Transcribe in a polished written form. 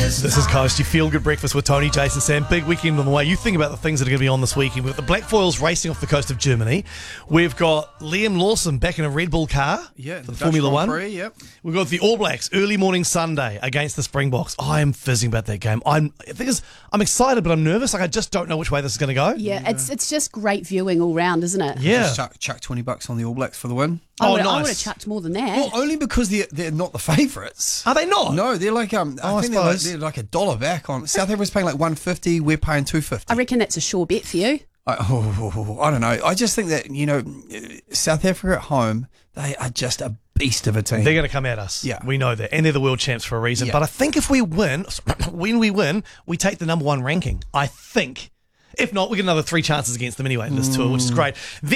This is Coast, your feel-good breakfast with Tony, Jason, Sam. Big weekend on the way. You think about the things that are going to be on this weekend. We've got the Black Foils racing off the coast of Germany. We've got Liam Lawson back in a Red Bull car for the Formula One. Yep. We've got the All Blacks early morning Sunday against the Springboks. I am fizzing about that game. I'm excited, but I'm nervous. I just don't know which way this is going to go. Yeah, it's just great viewing all round, isn't it? Yeah. Just chuck $20 on the All Blacks for the win. I would nice. have chucked more than that. Well, only because they're not the favourites. Are they not? No, they're like I think they're like $1 back on. South Africa's paying like $1.50. We're paying $2.50. I reckon that's a sure bet for you. I don't know. I just think that South Africa at home, they are just a beast of a team. They're going to come at us. Yeah. We know that. And they're the world champs for a reason. Yeah. But I think if we win, when we win, we take the number one ranking. I think. If not, we get another 3 chances against them anyway in this tour, which is great.